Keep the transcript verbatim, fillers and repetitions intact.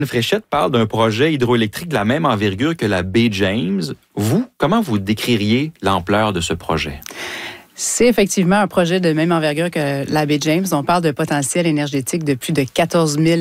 Fréchette parle d'un projet hydroélectrique de la même envergure que la baie James. Vous, comment vous décririez l'ampleur de ce projet? C'est effectivement un projet de même envergure que la baie James. On parle d'un potentiel énergétique de plus de quatorze mille